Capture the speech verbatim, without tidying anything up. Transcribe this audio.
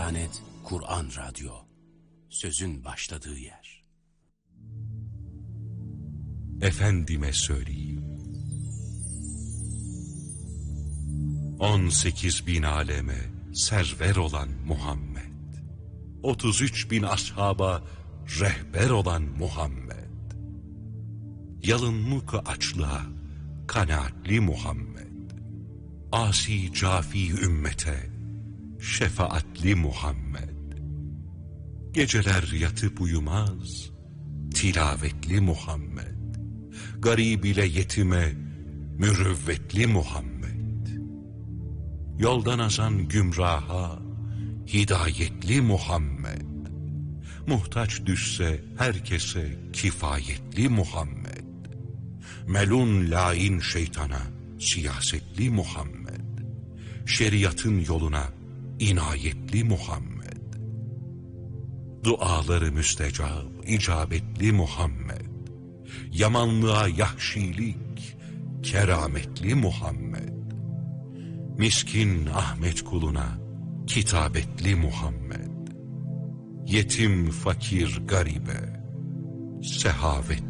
Diyanet Kur'an Radyo, sözün başladığı yer. Efendime söyleyeyim. On sekiz bin aleme server olan Muhammed, otuz üç bin ashaba rehber olan Muhammed, yalınlık açlığa kanaatli Muhammed, asi cafi ümmete şefaatli Muhammed, geceler yatıp uyumaz tilavetli Muhammed, garib ile yetime mürüvvetli Muhammed, yoldan azan gümraha hidayetli Muhammed, muhtaç düşse herkese kifayetli Muhammed, melun lain şeytana siyasetli Muhammed, şeriatın yoluna inayetli Muhammed, duaları müstecab icabetli Muhammed, yamanlığa yahşilik kerametli Muhammed, miskin Ahmet kuluna kitabetli Muhammed, yetim fakir garibe sehavetli